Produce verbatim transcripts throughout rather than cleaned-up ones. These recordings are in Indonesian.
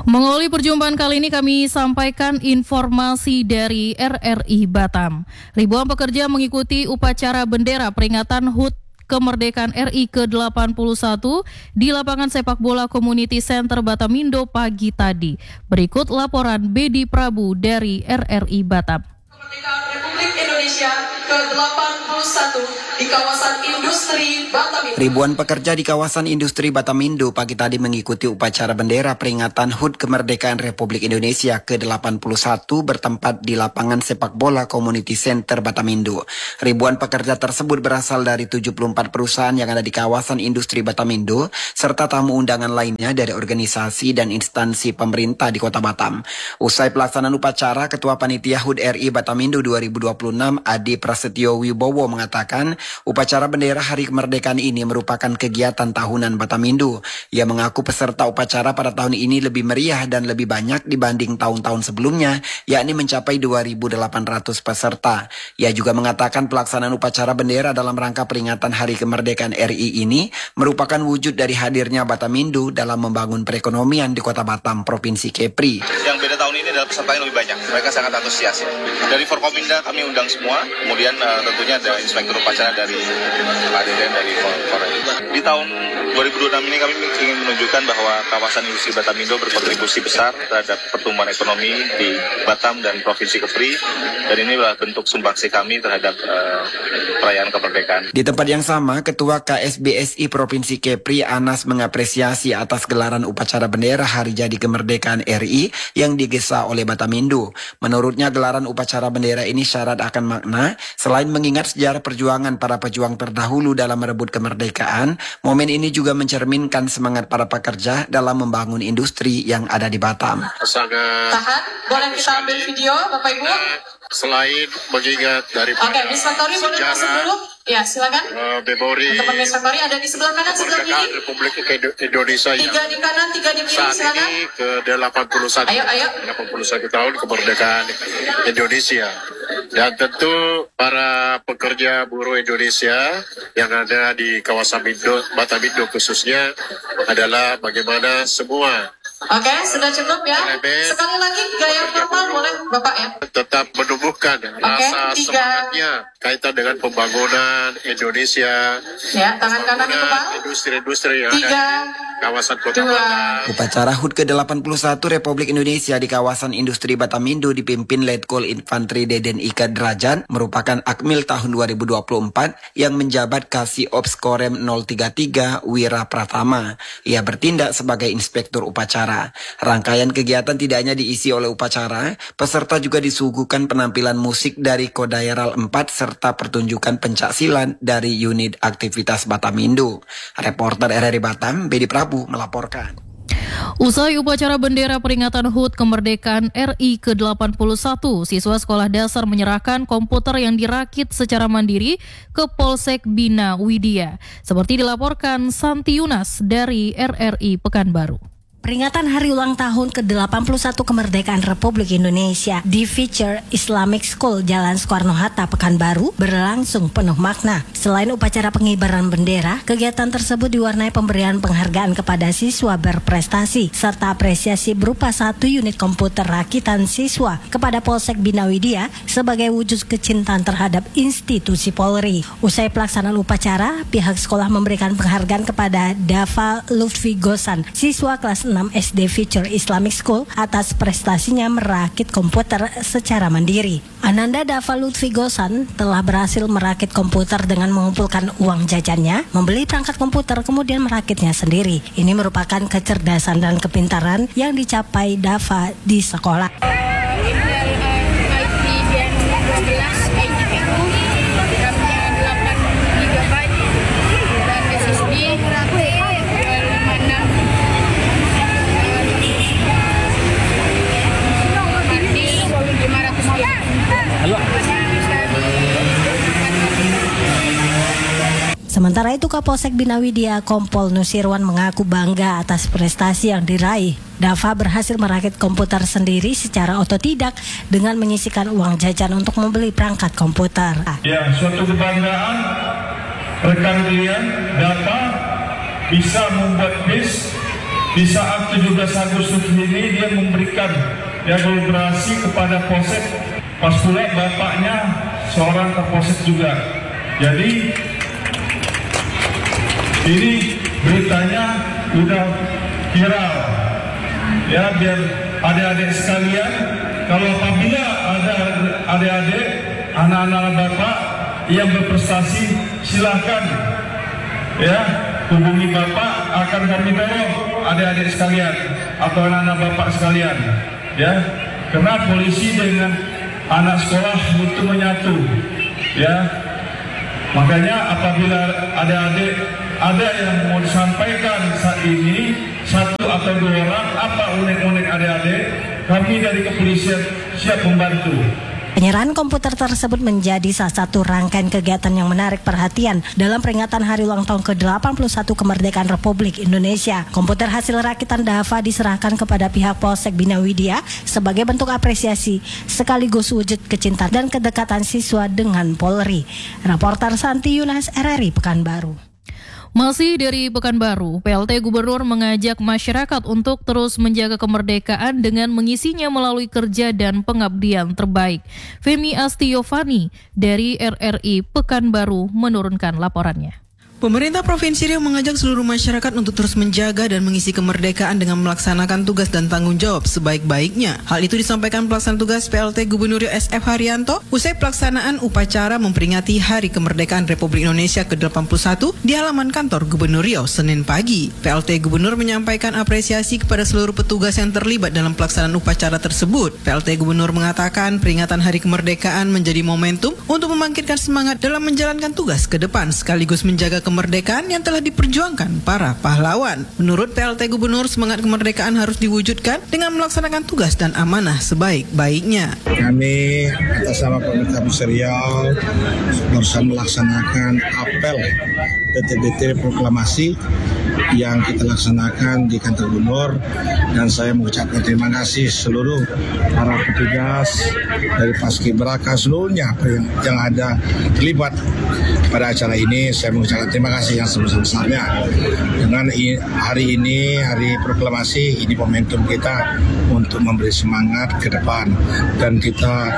Mengawali perjumpaan kali ini kami sampaikan informasi dari R R I Batam. Ribuan pekerja mengikuti upacara bendera peringatan H U T Kemerdekaan R I ke delapan puluh satu di lapangan sepak bola Community Center Batamindo pagi tadi. Berikut laporan Bedi Prabu dari R R I Batam. Kemerdekaan Republik Indonesia ke delapan puluh satu di kawasan industri Batamindo. Ribuan pekerja di kawasan industri Batamindo pagi tadi mengikuti upacara bendera peringatan H U T Kemerdekaan Republik Indonesia ke delapan puluh satu bertempat di lapangan sepak bola Community Center Batamindo. Ribuan pekerja tersebut berasal dari tujuh puluh empat perusahaan yang ada di kawasan industri Batamindo serta tamu undangan lainnya dari organisasi dan instansi pemerintah di Kota Batam. Usai pelaksanaan upacara, Ketua Panitia H U T R I Batamindo dua ribu dua puluh enam Adi Prasetyo Wibowo mengatakan upacara bendera Hari Kemerdekaan ini merupakan kegiatan tahunan Batamindo. Ia mengaku peserta upacara pada tahun ini lebih meriah dan lebih banyak dibanding tahun-tahun sebelumnya, yakni mencapai dua ribu delapan ratus peserta. Ia juga mengatakan pelaksanaan upacara bendera dalam rangka peringatan Hari Kemerdekaan R I ini merupakan wujud dari hadirnya Batamindo dalam membangun perekonomian di Kota Batam, Provinsi Kepri. Yang beda tahun ini adalah peserta yang lebih banyak. Mereka sangat antusias ya. Dari Forkopimda kami undang semua, kemudian uh, tentunya ada inspektur upacara dari Pak Deden dari Forkopimda. Di tahun dua ribu dua puluh enam ini kami ingin menunjukkan bahwa kawasan industri Batamindo berkontribusi besar terhadap pertumbuhan ekonomi di Batam dan Provinsi Kepri, dan ini adalah bentuk sumbangsi kami terhadap uh, perayaan kemerdekaan. Di tempat yang sama, Ketua K S B S I Provinsi Kepri Anas mengapresiasi atas gelaran upacara bendera Hari Jadi Kemerdekaan R I yang digesa oleh Batamindo. Menurutnya gelaran upacara bendera ini syarat akan makna, selain mengingat sejarah perjuangan para pejuang terdahulu dalam merebut kemerdekaan, momen ini juga mencerminkan semangat para pekerja dalam membangun industri yang ada di Batam. Sangat tahan, boleh kita ambil video Bapak Ibu? Selain mengingat dari Oke, okay, Miss Faktori boleh masuk dulu? Ya, silakan. Uh, memori teman Miss Faktori ada di sebelah kanan, sebelah kiri. Republik Indonesia tiga yang di kanan, tiga di kiri, saat silakan. ini ke delapan puluh satu. Ayo, ayo. delapan puluh satu tahun kemerdekaan Indonesia. Dan tentu para pekerja buruh Indonesia yang ada di kawasan Mindo, Batamindo khususnya adalah bagaimana semua Oke, sudah cukup ya. Sekali lagi gaya formal boleh Bapak ya. Tetap menumbuhkan rasa tiga. semangatnya kaitan dengan pembangunan Indonesia. Ya, tangan kanan ke kepala. Industri-industri yang tiga, ada di kawasan Kota Batam. Upacara H U T ke delapan puluh satu Republik Indonesia di kawasan industri Batamindo dipimpin Letkol Infantri Deden Ika Drajan merupakan akmil tahun dua ribu dua puluh empat yang menjabat Kasih Ops Korem nol tiga tiga Wira Pratama. Ia bertindak sebagai inspektur upacara. Rangkaian kegiatan tidak hanya diisi oleh upacara, peserta juga disuguhkan penampilan musik dari Kodairal empat serta pertunjukan pencaksilan dari unit aktivitas Batamindo. Reporter R R I Batam, Bedi Prabu melaporkan. Usai upacara bendera peringatan H U T Kemerdekaan R I ke delapan puluh satu, siswa sekolah dasar menyerahkan komputer yang dirakit secara mandiri ke Polsek Bina Widya. Seperti dilaporkan Santi Yunas dari R R I Pekanbaru. Peringatan hari ulang tahun ke delapan puluh satu kemerdekaan Republik Indonesia di Future Islamic School Jalan Soekarno-Hatta, Pekanbaru berlangsung penuh makna. Selain upacara pengibaran bendera, kegiatan tersebut diwarnai pemberian penghargaan kepada siswa berprestasi serta apresiasi berupa satu unit komputer rakitan siswa kepada Polsek Bina Widya sebagai wujud kecintaan terhadap institusi Polri. Usai pelaksanaan upacara, pihak sekolah memberikan penghargaan kepada Dava Lutfi Gosan, siswa kelas enam S D Future Islamic School atas prestasinya merakit komputer secara mandiri. Ananda Dava Lutfi Gosan telah berhasil merakit komputer dengan mengumpulkan uang jajannya, membeli perangkat komputer kemudian merakitnya sendiri. Ini merupakan kecerdasan dan kepintaran yang dicapai Dava di sekolah. Sementara itu Kapolsek Bina Widya Kompol Nusirwan mengaku bangga atas prestasi yang diraih. Dava berhasil merakit komputer sendiri secara otodidak dengan menyisihkan uang jajan untuk membeli perangkat komputer. Ya, suatu kebanggaan rekan kalian Dava bisa membuat bis di saat tujuh belas Agustus ini dia memberikan ya kolaborasi kepada Polsek, pas pula bapaknya seorang Kapolsek juga. Jadi ini beritanya udah viral ya, biar adik-adik sekalian, kalau apabila ada adik-adik anak-anak bapak yang berprestasi, silakan ya hubungi bapak, akan kami dorong adik-adik sekalian atau anak-anak bapak sekalian ya, karena polisi dengan anak sekolah itu menyatu ya. Makanya apabila adik-adik ada yang mau disampaikan saat ini, satu atau dua orang, apa unek-unek adik-adik, kami dari kepolisian siap membantu. Penyerahan komputer tersebut menjadi salah satu rangkaian kegiatan yang menarik perhatian dalam peringatan Hari Ulang Tahun ke delapan puluh satu Kemerdekaan Republik Indonesia. Komputer hasil rakitan Dava diserahkan kepada pihak Polsek Bina Widya sebagai bentuk apresiasi sekaligus wujud kecintaan dan kedekatan siswa dengan Polri. Raporter Santi Yunas, R R I Pekanbaru. Masih dari Pekanbaru, P L T Gubernur mengajak masyarakat untuk terus menjaga kemerdekaan dengan mengisinya melalui kerja dan pengabdian terbaik. Femi Astiovani dari R R I Pekanbaru menurunkan laporannya. Pemerintah Provinsi Riau mengajak seluruh masyarakat untuk terus menjaga dan mengisi kemerdekaan dengan melaksanakan tugas dan tanggung jawab sebaik-baiknya. Hal itu disampaikan pelaksana tugas P L T Gubernur Riau S F Haryanto usai pelaksanaan upacara memperingati Hari Kemerdekaan Republik Indonesia ke delapan puluh satu di halaman kantor Gubernur Riau Senin pagi. P L T Gubernur menyampaikan apresiasi kepada seluruh petugas yang terlibat dalam pelaksanaan upacara tersebut. P L T Gubernur mengatakan peringatan Hari Kemerdekaan menjadi momentum untuk membangkitkan semangat dalam menjalankan tugas ke depan sekaligus menjaga kemerdekaan yang telah diperjuangkan para pahlawan. Menurut P L T Gubernur, semangat kemerdekaan harus diwujudkan dengan melaksanakan tugas dan amanah sebaik-baiknya. Kami atas nama pemerintah Provinsi Riau barusan melaksanakan apel detik-detik proklamasi yang kita laksanakan di kantor Gubernur, dan saya mengucapkan terima kasih seluruh para petugas dari Paskibraka seluruhnya yang, yang ada terlibat pada acara ini. Saya mengucapkan terima kasih yang sebesar-besarnya. Dengan hari ini, hari proklamasi, ini momentum kita untuk memberi semangat ke depan dan kita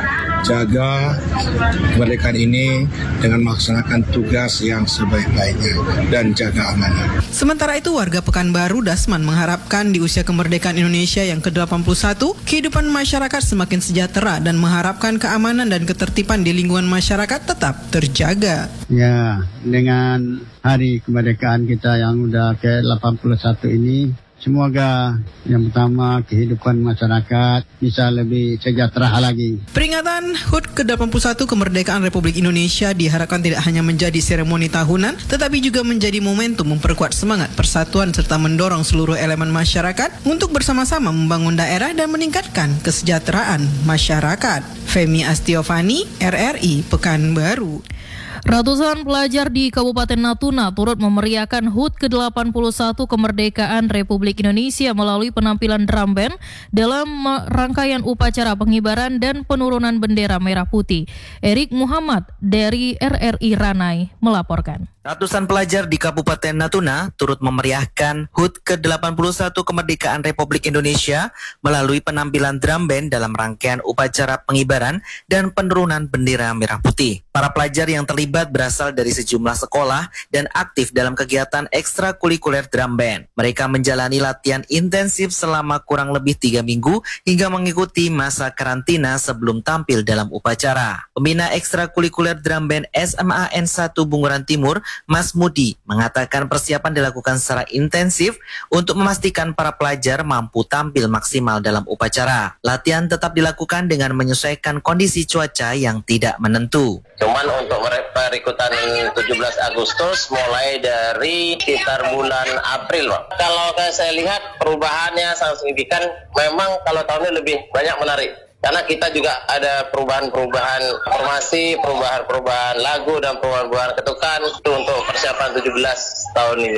jaga kemerdekaan ini dengan melaksanakan tugas yang sebaik-baiknya dan jaga amanah. Sementara itu, warga Pekanbaru Dasman mengharapkan di usia kemerdekaan Indonesia yang ke delapan puluh satu, kehidupan masyarakat semakin sejahtera dan mengharapkan keamanan dan ketertiban di lingkungan masyarakat tetap terjaga. Ya, dengan hari kemerdekaan kita yang udah ke delapan puluh satu ini, semoga yang pertama kehidupan masyarakat bisa lebih sejahtera lagi. Peringatan H U T ke delapan puluh satu Kemerdekaan Republik Indonesia diharapkan tidak hanya menjadi seremoni tahunan, tetapi juga menjadi momentum memperkuat semangat persatuan serta mendorong seluruh elemen masyarakat untuk bersama-sama membangun daerah dan meningkatkan kesejahteraan masyarakat. Femi Astiovani, R R I Pekanbaru. Ratusan pelajar di Kabupaten Natuna turut memeriahkan H U T ke delapan puluh satu Kemerdekaan Republik Indonesia melalui penampilan drum band dalam rangkaian upacara pengibaran dan penurunan bendera merah putih. Erik Muhammad dari R R I Ranai melaporkan. Ratusan pelajar di Kabupaten Natuna turut memeriahkan H U T ke delapan puluh satu Kemerdekaan Republik Indonesia melalui penampilan drum band dalam rangkaian upacara pengibaran dan penurunan bendera merah putih. Para pelajar yang terlibat berasal dari sejumlah sekolah dan aktif dalam kegiatan ekstrakurikuler drum band. Mereka menjalani latihan intensif selama kurang lebih tiga minggu hingga mengikuti masa karantina sebelum tampil dalam upacara. Pembina ekstrakurikuler drum band S M A N satu Bunguran Timur, Mas Mudi, mengatakan persiapan dilakukan secara intensif untuk memastikan para pelajar mampu tampil maksimal dalam upacara. Latihan tetap dilakukan dengan menyesuaikan kondisi cuaca yang tidak menentu. Cuman untuk perikutan tujuh belas Agustus mulai dari sekitar bulan April, Pak. Kalau saya lihat perubahannya sangat signifikan. Memang kalau tahun ini lebih banyak menarik. Karena kita juga ada perubahan-perubahan formasi, perubahan-perubahan lagu, dan perubahan-perubahan ketukan untuk persiapan tujuh belas tahun ini.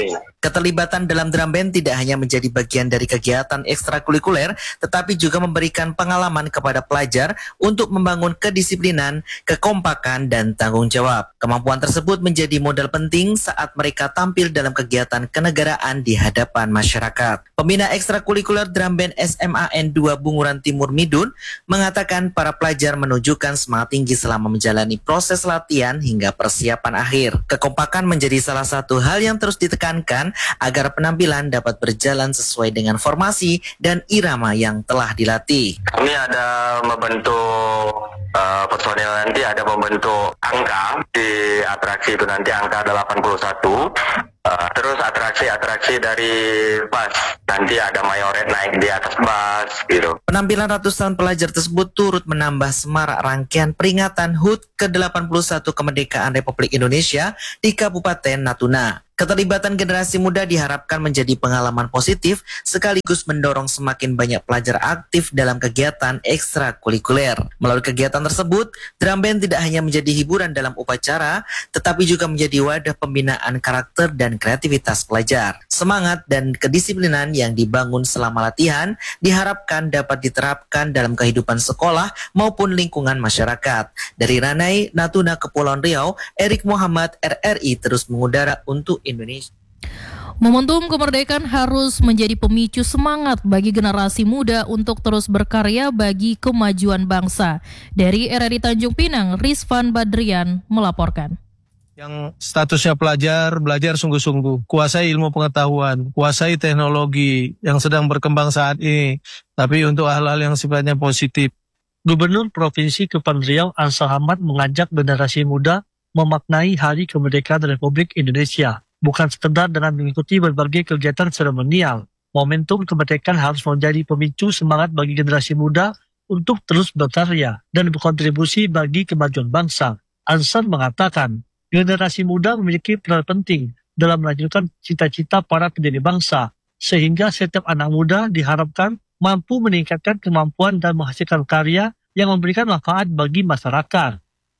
Keterlibatan dalam drum band tidak hanya menjadi bagian dari kegiatan ekstrakurikuler, tetapi juga memberikan pengalaman kepada pelajar untuk membangun kedisiplinan, kekompakan, dan tanggung jawab. Kemampuan tersebut menjadi modal penting saat mereka tampil dalam kegiatan kenegaraan di hadapan masyarakat. Pembina ekstrakurikuler drum band S M A N dua Bunguran Timur Midun mengatakan para pelajar menunjukkan semangat tinggi selama menjalani proses latihan hingga persiapan akhir. Kekompakan menjadi salah satu hal yang terus ditekankan agar penampilan dapat berjalan sesuai dengan formasi dan irama yang telah dilatih. Kami ada membentuk uh, personil nanti, ada membentuk angka di atraksi itu nanti angka delapan puluh satu. Uh, terus atraksi-atraksi dari bus, nanti ada mayoret naik di atas bus gitu. Penampilan ratusan pelajar tersebut turut menambah semarak rangkaian peringatan H U T ke delapan puluh satu Kemerdekaan Republik Indonesia di Kabupaten Natuna. Keterlibatan generasi muda diharapkan menjadi pengalaman positif sekaligus mendorong semakin banyak pelajar aktif dalam kegiatan ekstrakurikuler. Melalui kegiatan tersebut, drum band tidak hanya menjadi hiburan dalam upacara, tetapi juga menjadi wadah pembinaan karakter dan kreativitas pelajar. Semangat dan kedisiplinan yang dibangun selama latihan diharapkan dapat diterapkan dalam kehidupan sekolah maupun lingkungan masyarakat. Dari Ranai, Natuna, Kepulauan Riau, Erik Muhammad, R R I terus mengudara untuk Indonesia. Momentum kemerdekaan harus menjadi pemicu semangat bagi generasi muda untuk terus berkarya bagi kemajuan bangsa. Dari R R I Tanjung Pinang, Rizvan Badrian melaporkan. Yang statusnya pelajar, belajar sungguh-sungguh, kuasai ilmu pengetahuan, kuasai teknologi yang sedang berkembang saat ini, tapi untuk hal-hal yang sifatnya positif. Gubernur Provinsi Kepulauan Riau Ansar Ahmad mengajak generasi muda memaknai Hari Kemerdekaan Republik Indonesia, bukan sekedar dengan mengikuti berbagai kegiatan seremonial. Momentum kemerdekaan harus menjadi pemicu semangat bagi generasi muda untuk terus berkarya dan berkontribusi bagi kemajuan bangsa. Ansar mengatakan, generasi muda memiliki peran penting dalam melanjutkan cita-cita para pendiri bangsa, sehingga setiap anak muda diharapkan mampu meningkatkan kemampuan dan menghasilkan karya yang memberikan manfaat bagi masyarakat.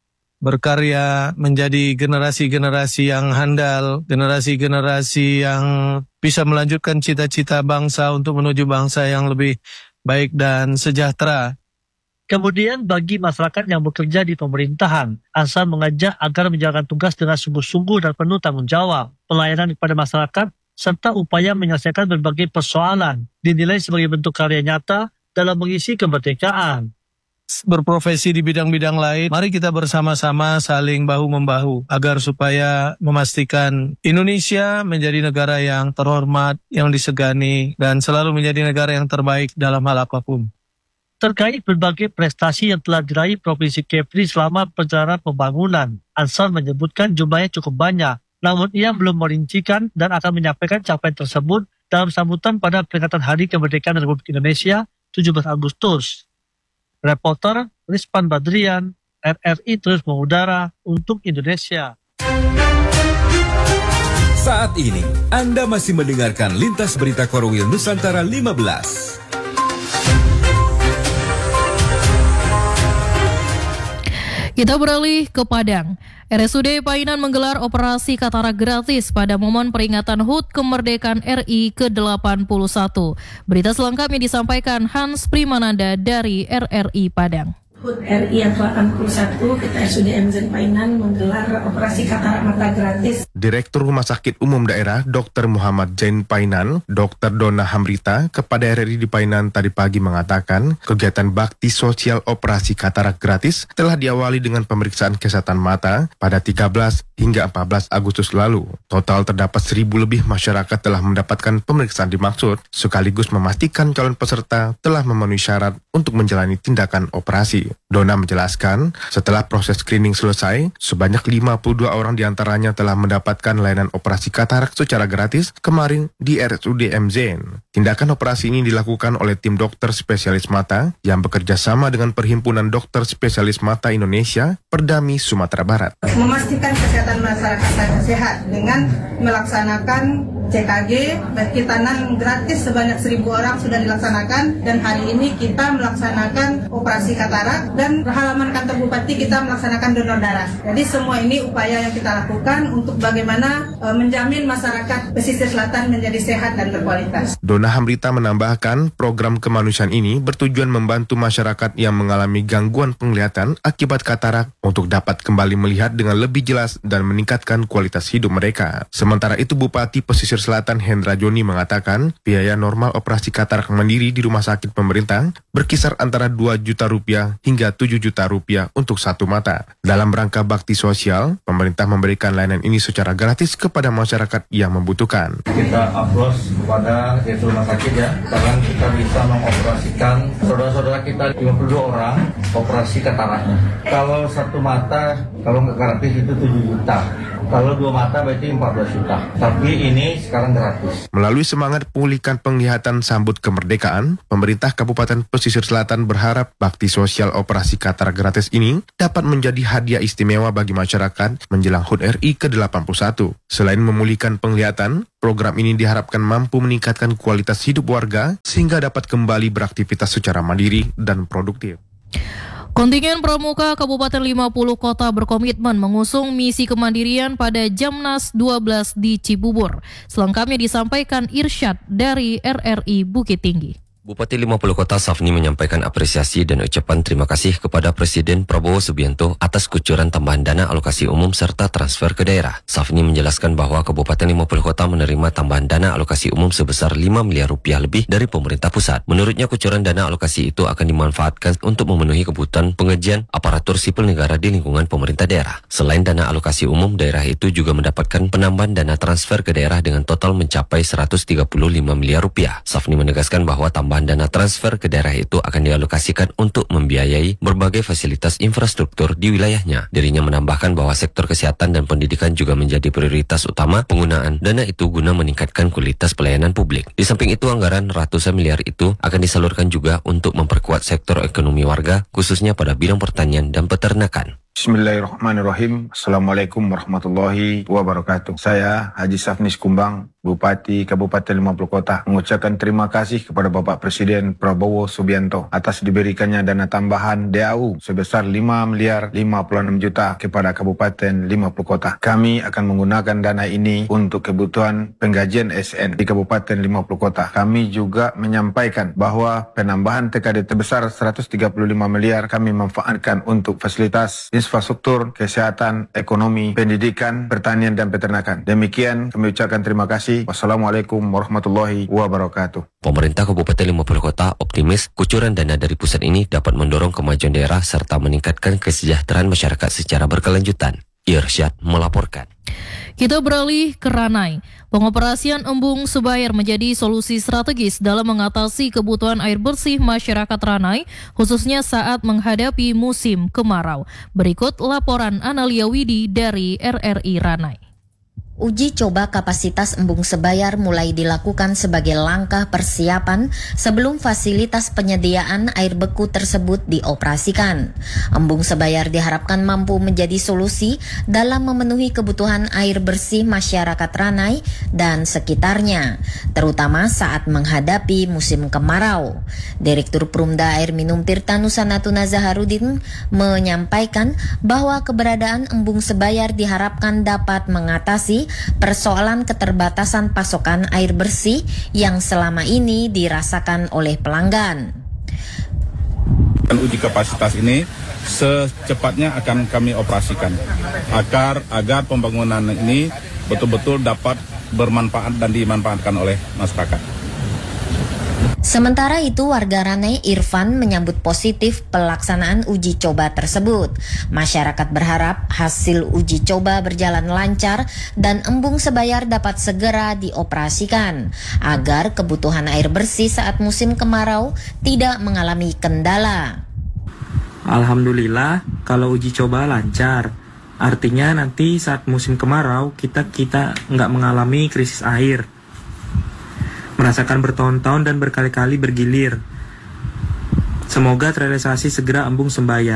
Berkarya menjadi generasi-generasi yang handal, generasi-generasi yang bisa melanjutkan cita-cita bangsa untuk menuju bangsa yang lebih baik dan sejahtera. Kemudian bagi masyarakat yang bekerja di pemerintahan, Ansar mengajak agar menjalankan tugas dengan sungguh-sungguh dan penuh tanggung jawab. Pelayanan kepada masyarakat serta upaya menyelesaikan berbagai persoalan dinilai sebagai bentuk karya nyata dalam mengisi kemerdekaan. Berprofesi di bidang-bidang lain, mari kita bersama-sama saling bahu-membahu agar supaya memastikan Indonesia menjadi negara yang terhormat, yang disegani, dan selalu menjadi negara yang terbaik dalam hal apapun. Terkait berbagai prestasi yang telah diraih Provinsi Kepri selama perjalanan pembangunan, Ansar menyebutkan jumlahnya cukup banyak, namun ia belum merincikan dan akan menyampaikan capaian tersebut dalam sambutan pada peringatan Hari Kemerdekaan Republik Indonesia tujuh belas Agustus. Reporter Rizvan Badrian, R R I terus mengudara untuk Indonesia. Saat ini, Anda masih mendengarkan Lintas Berita Korwil Nusantara lima belas. Kita beralih ke Padang. R S U D Painan menggelar operasi katarak gratis pada momen peringatan H U T Kemerdekaan R I ke delapan puluh satu. Berita selengkapnya disampaikan Hans Primananda dari R R I Padang. H U T R I yang ke delapan puluh satu, kita R S U D M Z Painan menggelar operasi katarak mata gratis. Direktur Rumah Sakit Umum Daerah Dokter Muhammad Zain Painan, Dokter Dona Hamrita, kepada R R I di Painan tadi pagi mengatakan, kegiatan bakti sosial operasi katarak gratis telah diawali dengan pemeriksaan kesehatan mata pada tiga belas hingga empat belas Agustus lalu. Total terdapat seribu lebih masyarakat telah mendapatkan pemeriksaan dimaksud, sekaligus memastikan calon peserta telah memenuhi syarat untuk menjalani tindakan operasi. Dona menjelaskan, setelah proses screening selesai, sebanyak lima puluh dua orang diantaranya telah mendapatkan layanan operasi katarak secara gratis kemarin di R S U D M Z. Tindakan operasi ini dilakukan oleh tim dokter spesialis mata yang bekerja sama dengan Perhimpunan Dokter Spesialis Mata Indonesia, Perdami, Sumatera Barat. Memastikan kesehatan masyarakat sehat dengan melaksanakan C K G, bagi tanam gratis sebanyak seribu orang sudah dilaksanakan, dan hari ini kita melaksanakan operasi katarak, dan halaman kantor bupati kita melaksanakan donor darah. Jadi semua ini upaya yang kita lakukan untuk bagaimana e, menjamin masyarakat pesisir selatan menjadi sehat dan berkualitas. Donna Hamrita menambahkan program kemanusiaan ini bertujuan membantu masyarakat yang mengalami gangguan penglihatan akibat katarak untuk dapat kembali melihat dengan lebih jelas dan meningkatkan kualitas hidup mereka. Sementara itu Bupati Pesisir Selatan Hendra Joni mengatakan biaya normal operasi katarak mandiri di rumah sakit pemerintah berkisar antara dua juta rupiah hingga tujuh juta rupiah untuk satu mata. Dalam rangka bakti sosial, pemerintah memberikan layanan ini secara gratis kepada masyarakat yang membutuhkan. Kita aplaus kepada yaitu rumah sakit ya, karena kita bisa mengoperasikan saudara-saudara kita lima puluh dua orang operasi kataraknya. Kalau satu mata, kalau nggak gratis itu tujuh juta. Kalau dua mata berarti empat belas juta. Tapi ini sekarang gratis. Melalui semangat pemulihkan penglihatan sambut kemerdekaan, pemerintah Kabupaten Pesisir Selatan berharap bakti sosial operasi katarak gratis ini dapat menjadi hadiah istimewa bagi masyarakat menjelang H U T R I ke delapan puluh satu. Selain memulihkan penglihatan, program ini diharapkan mampu meningkatkan kualitas hidup warga sehingga dapat kembali beraktivitas secara mandiri dan produktif. Kontingen Pramuka Kabupaten lima puluh Kota berkomitmen mengusung misi kemandirian pada Jamnas dua belas di Cibubur. Selengkapnya disampaikan Irsyad dari R R I Bukit Tinggi. Bupati lima puluh Kota Safni menyampaikan apresiasi dan ucapan terima kasih kepada Presiden Prabowo Subianto atas kucuran tambahan dana alokasi umum serta transfer ke daerah. Safni menjelaskan bahwa Kabupaten lima puluh Kota menerima tambahan dana alokasi umum sebesar lima miliar rupiah lebih dari pemerintah pusat. Menurutnya kucuran dana alokasi itu akan dimanfaatkan untuk memenuhi kebutuhan pengajian aparatur sipil negara di lingkungan pemerintah daerah. Selain dana alokasi umum, daerah itu juga mendapatkan penambahan dana transfer ke daerah dengan total mencapai seratus tiga puluh lima miliar rupiah. Safni menegaskan bahwa tambahan dana transfer ke daerah itu akan dialokasikan untuk membiayai berbagai fasilitas infrastruktur di wilayahnya. Dirinya menambahkan bahwa sektor kesehatan dan pendidikan juga menjadi prioritas utama penggunaan dana itu guna meningkatkan kualitas pelayanan publik. Di samping itu, anggaran ratusan miliar itu akan disalurkan juga untuk memperkuat sektor ekonomi warga, khususnya pada bidang pertanian dan peternakan. Bismillahirrahmanirrahim. Assalamualaikum warahmatullahi wabarakatuh. Saya Haji Safni Skumbang, Bupati Kabupaten lima puluh Kota, mengucapkan terima kasih kepada Bapak Presiden Prabowo Subianto atas diberikannya dana tambahan D A U sebesar lima miliar lima puluh enam juta kepada Kabupaten lima puluh Kota. Kami akan menggunakan dana ini untuk kebutuhan penggajian S N di Kabupaten lima puluh Kota. Kami juga menyampaikan bahwa penambahan T K D terbesar seratus tiga puluh lima miliar kami manfaatkan untuk fasilitas infrastruktur, kesehatan, ekonomi, pendidikan, pertanian, dan peternakan. Demikian kami ucapkan terima kasih. Wassalamualaikum warahmatullahi wabarakatuh. Pemerintah Kabupaten lima puluh Kota optimis kucuran dana dari pusat ini dapat mendorong kemajuan daerah serta meningkatkan kesejahteraan masyarakat secara berkelanjutan. Irsyad melaporkan. Kita beralih ke Ranai. Pengoperasian embung Sebayar menjadi solusi strategis dalam mengatasi kebutuhan air bersih masyarakat Ranai, khususnya saat menghadapi musim kemarau. Berikut laporan Analia Widi dari R R I Ranai. Uji coba kapasitas embung Sebayar mulai dilakukan sebagai langkah persiapan sebelum fasilitas penyediaan air beku tersebut dioperasikan. Embung Sebayar diharapkan mampu menjadi solusi dalam memenuhi kebutuhan air bersih masyarakat Ranai dan sekitarnya, terutama saat menghadapi musim kemarau. Direktur Perumda Air Minum Tirta Nusa Natuna Zaharudin menyampaikan bahwa keberadaan embung Sebayar diharapkan dapat mengatasi persoalan keterbatasan pasokan air bersih yang selama ini dirasakan oleh pelanggan. Uji kapasitas ini secepatnya akan kami operasikan agar agar pembangunan ini betul-betul dapat bermanfaat dan dimanfaatkan oleh masyarakat. Sementara itu, warga Ranai Irfan menyambut positif pelaksanaan uji coba tersebut. Masyarakat berharap hasil uji coba berjalan lancar dan embung Sebayar dapat segera dioperasikan agar kebutuhan air bersih saat musim kemarau tidak mengalami kendala. Alhamdulillah, kalau uji coba lancar. Artinya nanti saat musim kemarau kita kita nggak mengalami krisis air. Merasakan bertahun-tahun dan berkali-kali bergilir. Semoga terrealisasi segera embung Sebayar.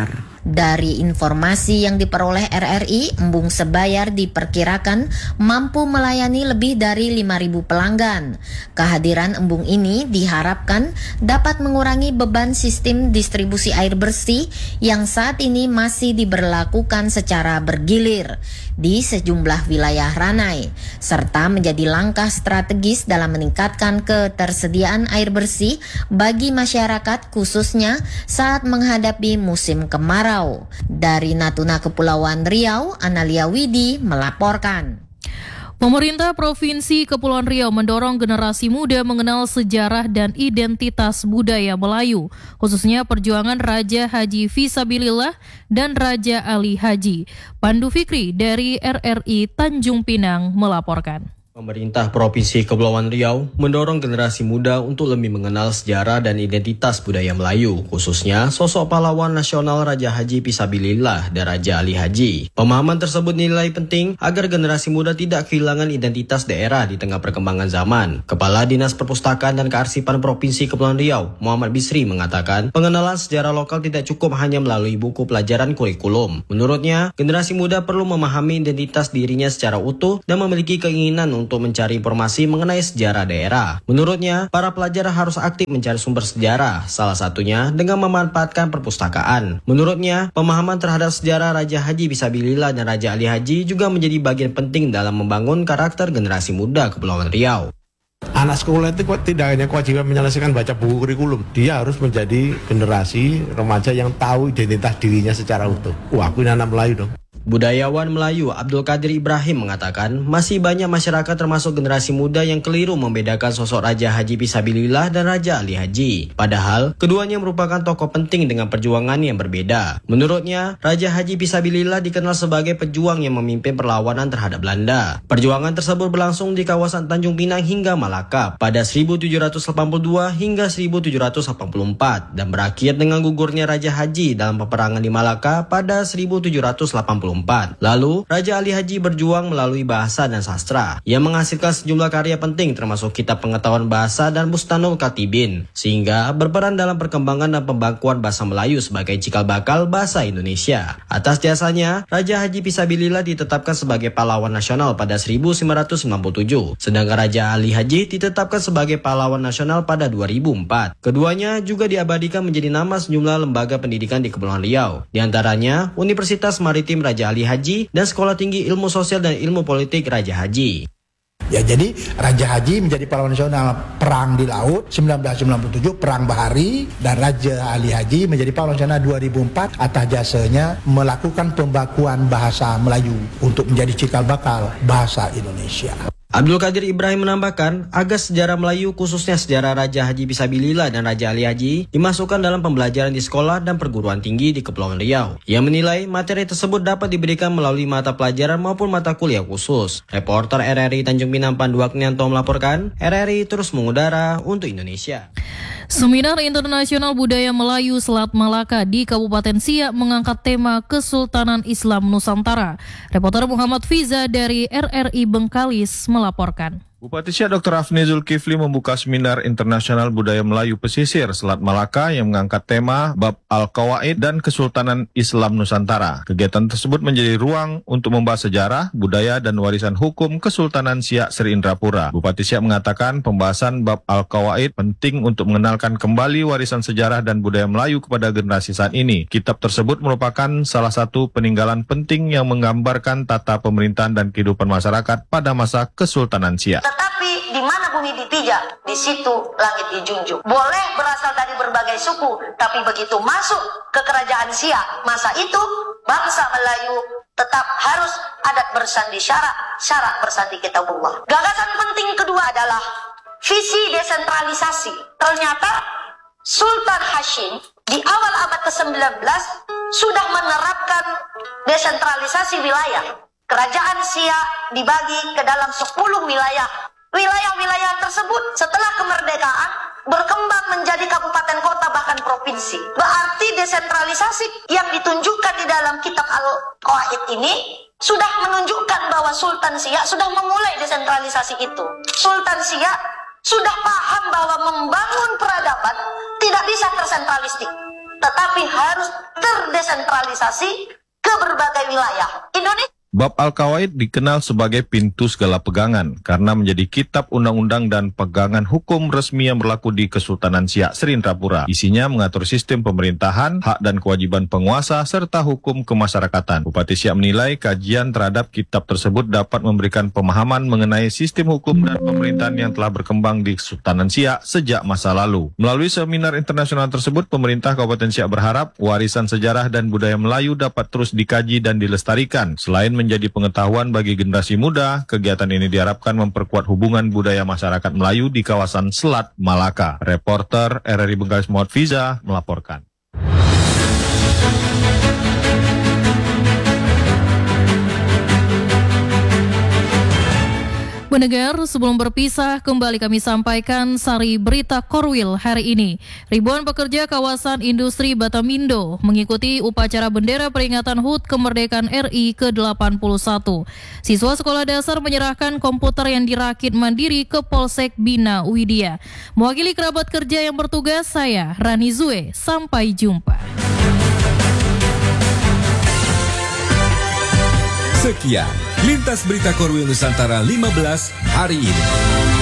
Dari informasi yang diperoleh R R I, Embung Sebayar diperkirakan mampu melayani lebih dari lima ribu pelanggan. Kehadiran embung ini diharapkan dapat mengurangi beban sistem distribusi air bersih yang saat ini masih diberlakukan secara bergilir di sejumlah wilayah Ranai, serta menjadi langkah strategis dalam meningkatkan ketersediaan air bersih bagi masyarakat khususnya saat menghadapi musim kemarau. Dari Natuna Kepulauan Riau, Analia Widi melaporkan. Pemerintah Provinsi Kepulauan Riau mendorong generasi muda mengenal sejarah dan identitas budaya Melayu, khususnya perjuangan Raja Haji Fisabilillah dan Raja Ali Haji. Pandu Fikri dari R R I Tanjung Pinang melaporkan. Pemerintah Provinsi Kepulauan Riau mendorong generasi muda untuk lebih mengenal sejarah dan identitas budaya Melayu, khususnya sosok pahlawan nasional Raja Haji Fisabilillah dan Raja Ali Haji. Pemahaman tersebut dinilai penting agar generasi muda tidak kehilangan identitas daerah di tengah perkembangan zaman. Kepala Dinas Perpustakaan dan Kearsipan Provinsi Kepulauan Riau, Muhammad Bisri, mengatakan pengenalan sejarah lokal tidak cukup hanya melalui buku pelajaran kurikulum. Menurutnya, generasi muda perlu memahami identitas dirinya secara utuh dan memiliki keinginan untuk untuk mencari informasi mengenai sejarah daerah. Menurutnya, para pelajar harus aktif mencari sumber sejarah, salah satunya dengan memanfaatkan perpustakaan. Menurutnya, pemahaman terhadap sejarah Raja Haji Fisabilillah dan Raja Ali Haji juga menjadi bagian penting dalam membangun karakter generasi muda Kepulauan Riau. Anak sekolah itu tidak hanya kewajiban menyelesaikan baca buku kurikulum, dia harus menjadi generasi remaja yang tahu identitas dirinya secara utuh. Wah, aku ini anak Melayu dong. Budayawan Melayu Abdul Qadir Ibrahim mengatakan masih banyak masyarakat termasuk generasi muda yang keliru membedakan sosok Raja Haji Fisabilillah dan Raja Ali Haji. Padahal keduanya merupakan tokoh penting dengan perjuangan yang berbeda. Menurutnya, Raja Haji Fisabilillah dikenal sebagai pejuang yang memimpin perlawanan terhadap Belanda. Perjuangan tersebut berlangsung di kawasan Tanjung Pinang hingga Malaka pada seribu tujuh ratus delapan puluh dua hingga seribu tujuh ratus delapan puluh empat dan berakhir dengan gugurnya Raja Haji dalam peperangan di Malaka pada seribu tujuh ratus delapan puluh empat. Lalu, Raja Ali Haji berjuang melalui bahasa dan sastra. Ia menghasilkan sejumlah karya penting termasuk Kitab Pengetahuan Bahasa dan Bustanul Katibin, sehingga berperan dalam perkembangan dan pembangkuan bahasa Melayu sebagai cikal bakal bahasa Indonesia. Atas jasanya, Raja Haji Fisabilillah ditetapkan sebagai pahlawan nasional pada seribu sembilan ratus sembilan puluh tujuh, sedangkan Raja Ali Haji ditetapkan sebagai pahlawan nasional pada dua ribu empat. Keduanya juga diabadikan menjadi nama sejumlah lembaga pendidikan di Kepulauan Riau, di antaranya Universitas Maritim Raja Ali Haji dan Sekolah Tinggi Ilmu Sosial dan Ilmu Politik Raja Haji. Ya, jadi Raja Haji menjadi pahlawan nasional perang di laut seribu sembilan ratus sembilan puluh tujuh, perang bahari, dan Raja Ali Haji menjadi pahlawan nasional dua ribu empat atas jasanya melakukan pembakuan bahasa Melayu untuk menjadi cikal bakal bahasa Indonesia. Abdul Qadir Ibrahim menambahkan agar sejarah Melayu khususnya sejarah Raja Haji Fisabilillah dan Raja Ali Haji dimasukkan dalam pembelajaran di sekolah dan perguruan tinggi di Kepulauan Riau. Ia menilai materi tersebut dapat diberikan melalui mata pelajaran maupun mata kuliah khusus. Reporter R R I Tanjung Pinang Pandu Agnianto melaporkan, R R I terus mengudara untuk Indonesia. Seminar Internasional Budaya Melayu Selat Malaka di Kabupaten Siak mengangkat tema Kesultanan Islam Nusantara. Reporter Muhammad Fiza dari R R I Bengkalis melaporkan. Bupati Siak Doktor Afni Zulkifli membuka seminar internasional budaya Melayu pesisir Selat Malaka yang mengangkat tema Bab Al-Qawaid dan Kesultanan Islam Nusantara. Kegiatan tersebut menjadi ruang untuk membahas sejarah, budaya, dan warisan hukum Kesultanan Siak Sri Indrapura. Bupati Siak mengatakan pembahasan Bab Al-Qawaid penting untuk mengenalkan kembali warisan sejarah dan budaya Melayu kepada generasi saat ini. Kitab tersebut merupakan salah satu peninggalan penting yang menggambarkan tata pemerintahan dan kehidupan masyarakat pada masa Kesultanan Siak. Tetapi di mana bumi dipijak, di situ langit dijunjung. Boleh berasal dari berbagai suku, tapi begitu masuk ke kerajaan Siak, masa itu bangsa Melayu tetap harus adat bersandi syarak, syarak bersandi kitabullah. Gagasan penting kedua adalah visi desentralisasi. Ternyata Sultan Hashim di awal abad ke sembilan belas sudah menerapkan desentralisasi wilayah. Kerajaan Siak dibagi ke dalam sepuluh wilayah. Wilayah-wilayah tersebut setelah kemerdekaan berkembang menjadi kabupaten kota bahkan provinsi. Berarti desentralisasi yang ditunjukkan di dalam kitab Al-Qawaid ini sudah menunjukkan bahwa Sultan Siak sudah memulai desentralisasi itu. Sultan Siak sudah paham bahwa membangun peradaban tidak bisa tersentralistik. tetapi harus terdesentralisasi ke berbagai wilayah Indonesia. Bab Al-Qawaid dikenal sebagai pintu segala pegangan karena menjadi kitab undang-undang dan pegangan hukum resmi yang berlaku di Kesultanan Siak Serindrapura. Isinya mengatur sistem pemerintahan, hak dan kewajiban penguasa, serta hukum kemasyarakatan. Bupati Siak menilai kajian terhadap kitab tersebut dapat memberikan pemahaman mengenai sistem hukum dan pemerintahan yang telah berkembang di Kesultanan Siak sejak masa lalu. Melalui seminar internasional tersebut, pemerintah Kabupaten Siak berharap warisan sejarah dan budaya Melayu dapat terus dikaji dan dilestarikan. Selain menjadi pengetahuan bagi generasi muda, kegiatan ini diharapkan memperkuat hubungan budaya masyarakat Melayu di kawasan Selat Malaka. Reporter R R I Bengkalis Muhammad Fiza melaporkan. Pendengar, sebelum berpisah, kembali kami sampaikan sari berita Korwil hari ini. Ribuan pekerja kawasan industri Batamindo mengikuti upacara bendera peringatan H U T Kemerdekaan R I ke delapan puluh satu. Siswa sekolah dasar menyerahkan komputer yang dirakit mandiri ke Polsek Bina Widya. Mewakili kerabat kerja yang bertugas, saya Rani Zue. Sampai jumpa. Sekian Lintas Berita Korwil Nusantara lima belas hari ini.